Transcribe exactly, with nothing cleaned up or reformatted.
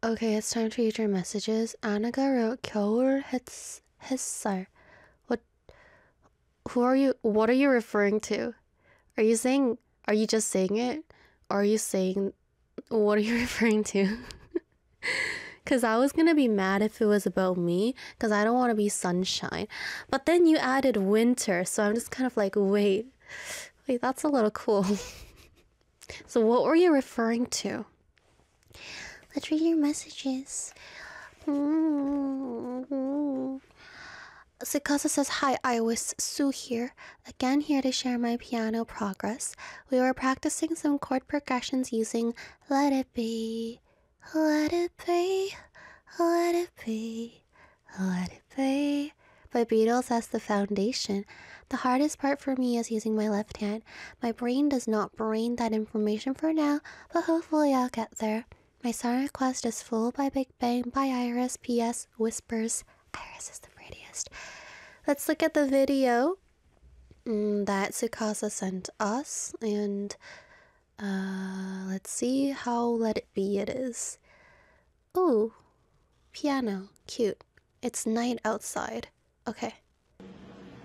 Okay, it's time to read your messages. Annika wrote 겨울 햇, 햇살. What? Who are you? What are you referring to? Are you saying? Are you just saying it? Or are you saying? What are you referring to? Because I was gonna be mad if it was about me, because I don't want to be sunshine. But then you added winter, so I'm just kind of like, wait, wait, that's a little cool. So what were you referring to? Let's read your messages. Sukasa says, hi, Iris, Sue here. Again here to share my piano progress. We were practicing some chord progressions using Let It Be, Let It Be, Let It Be, Let It Be by Beatles as the foundation. The hardest part for me is using my left hand. My brain does not brain that information for now, but hopefully I'll get there. My song request is Full by Big Bang by Iris. P S. Whispers. Iris is the prettiest. Let's look at the video mm, that Sukasa sent us. And uh, let's see how Let It Be it is. Ooh, piano. Cute. It's night outside. Okay.